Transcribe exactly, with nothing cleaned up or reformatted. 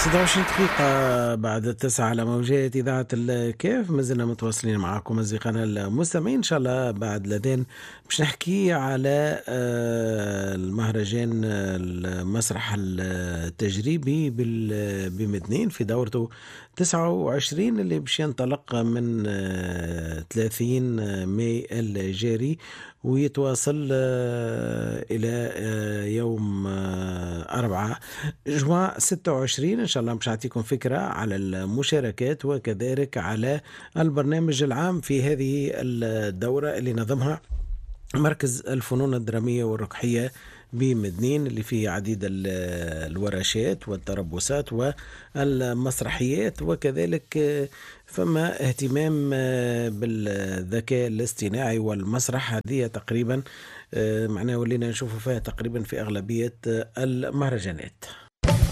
ستة وعشرين دقيقة بعد التسعة على موجات إذاعة الكيف، ما زلنا متواصلين معكم أصدقائنا المستمعين. إن شاء الله بعد لدين باش نحكي على آه، المهرجان المسرح التجريبي بال- بمدنين في دورته تسعة وعشرين اللي باش ينطلق من آه، ثلاثين ماي الجاري ويتواصل آه، إلى آه، يوم آه، أربعة جوان ستة وعشرين. إن شاء الله مش أعطيكم فكرة على المشاركات وكذلك على البرنامج العام في هذه الدورة اللي نظمها مركز الفنون الدرامية والرقحية بمدنين، اللي فيه عديد ال- الورشات والتربصات والمسرحيات، وكذلك آه، فما اهتمام آه، بالذكاء الاصطناعي والمسرح. هذه تقريبا آه، معناه ولينا نشوفوا فيها تقريبا في أغلبية آه، المهرجانات.